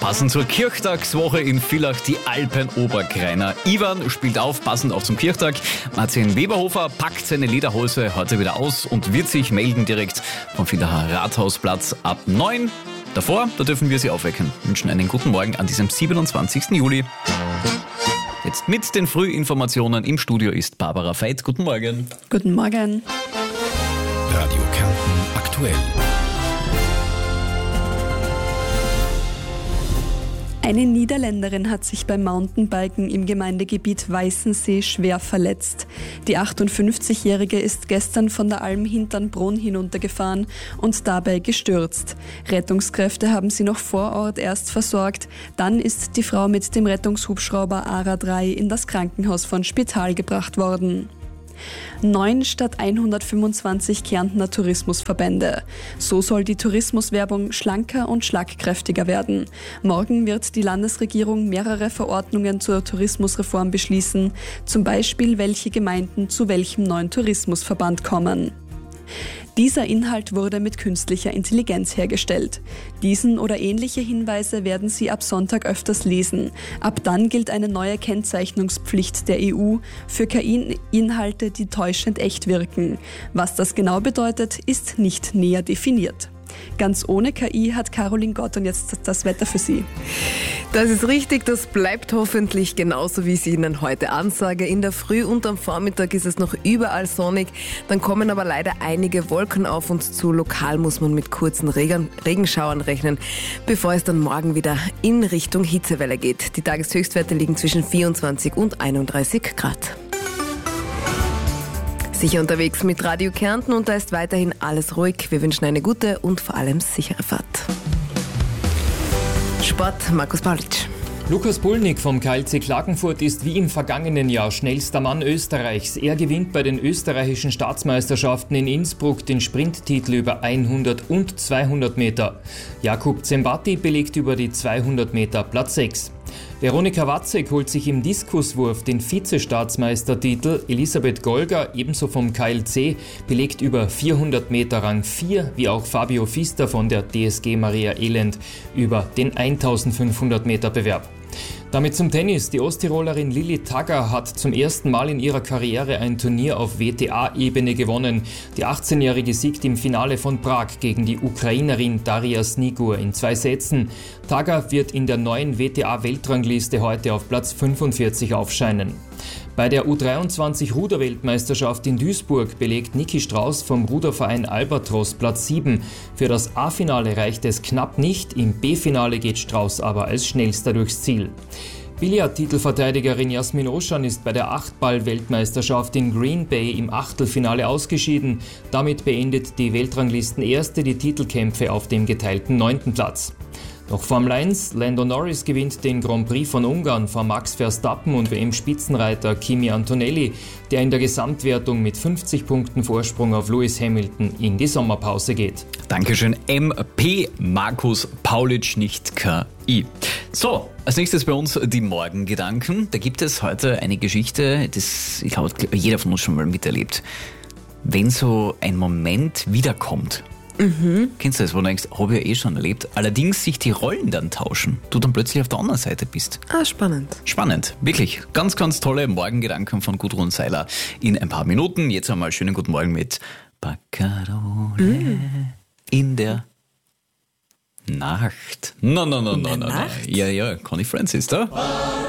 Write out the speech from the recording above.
Passend zur Kirchtagswoche in Villach die Alpen-Oberkreiner. Ivan spielt auf, passend auch zum Kirchtag. Martin Weberhofer packt seine Lederhose heute wieder aus und wird sich melden direkt vom Villacher Rathausplatz ab 9. Davor, da dürfen wir Sie aufwecken. Wünschen einen guten Morgen an diesem 27. Juli. Jetzt mit den Frühinformationen im Studio ist Barbara Veit. Guten Morgen. Guten Morgen. Radio Kärnten aktuell. Eine Niederländerin hat sich beim Mountainbiken im Gemeindegebiet Weißensee schwer verletzt. Die 58-Jährige ist gestern von der Alm Hinternbrunn hinuntergefahren und dabei gestürzt. Rettungskräfte haben sie noch vor Ort erst versorgt. Dann ist die Frau mit dem Rettungshubschrauber ARA 3 in das Krankenhaus von Spital gebracht worden. 9 statt 125 Kärntner Tourismusverbände. So soll die Tourismuswerbung schlanker und schlagkräftiger werden. Morgen wird die Landesregierung mehrere Verordnungen zur Tourismusreform beschließen, zum Beispiel welche Gemeinden zu welchem neuen Tourismusverband kommen. Dieser Inhalt wurde mit künstlicher Intelligenz hergestellt. Diesen oder ähnliche Hinweise werden Sie ab Sonntag öfters lesen. Ab dann gilt eine neue Kennzeichnungspflicht der EU für KI-Inhalte, die täuschend echt wirken. Was das genau bedeutet, ist nicht näher definiert. Ganz ohne KI hat Caroline Gott und jetzt das Wetter für Sie. Das ist richtig, das bleibt hoffentlich genauso, wie ich es Ihnen heute ansage. In der Früh und am Vormittag ist es noch überall sonnig, dann kommen aber leider einige Wolken auf uns zu. Lokal muss man mit kurzen Regenschauern rechnen, bevor es dann morgen wieder in Richtung Hitzewelle geht. Die Tageshöchstwerte liegen zwischen 24 und 31 Grad. Sicher unterwegs mit Radio Kärnten und da ist weiterhin alles ruhig. Wir wünschen eine gute und vor allem sichere Fahrt. Sport, Markus Paulitsch. Lukas Pulnik vom KLC Klagenfurt ist wie im vergangenen Jahr schnellster Mann Österreichs. Er gewinnt bei den österreichischen Staatsmeisterschaften in Innsbruck den Sprinttitel über 100 und 200 Meter. Jakub Zembati belegt über die 200 Meter Platz 6. Veronika Watzek holt sich im Diskuswurf den Vize-Staatsmeistertitel. Elisabeth Golger, ebenso vom KLC, belegt über 400 Meter Rang 4, wie auch Fabio Fister von der DSG Maria Elend über den 1500 Meter Bewerb. Damit zum Tennis. Die Osttirolerin Lilly Tagger hat zum ersten Mal in ihrer Karriere ein Turnier auf WTA-Ebene gewonnen. Die 18-Jährige siegt im Finale von Prag gegen die Ukrainerin Daria Snigur in 2 Sätzen. Tagger wird in der neuen WTA-Weltrangliste heute auf Platz 45 aufscheinen. Bei der U23-Ruderweltmeisterschaft in Duisburg belegt Niki Strauß vom Ruderverein Albatros Platz 7. Für das A-Finale reicht es knapp nicht, im B-Finale geht Strauß aber als schnellster durchs Ziel. Billard-Titelverteidigerin Jasmin Oschan ist bei der 8-Ball-Weltmeisterschaft in Green Bay im Achtelfinale ausgeschieden. Damit beendet die Weltranglistenerste die Titelkämpfe auf dem geteilten 9. Platz. Noch Formel 1, Lando Norris gewinnt den Grand Prix von Ungarn vor Max Verstappen und WM-Spitzenreiter Kimi Antonelli, der in der Gesamtwertung mit 50 Punkten Vorsprung auf Lewis Hamilton in die Sommerpause geht. Dankeschön, MP Markus Paulitsch, nicht KI. So, als nächstes bei uns die Morgengedanken. Da gibt es heute eine Geschichte, das, ich glaube, jeder von uns schon mal miterlebt. Wenn so ein Moment wiederkommt, kennst du das, wo du denkst, habe ich ja schon erlebt, allerdings sich die Rollen dann tauschen, du dann plötzlich auf der anderen Seite bist. Spannend. Spannend, wirklich. Ganz, ganz tolle Morgengedanken von Gudrun Seiler in ein paar Minuten. Jetzt einmal schönen guten Morgen mit Baccarole in der Nacht. No. Ja, Connie Francis da.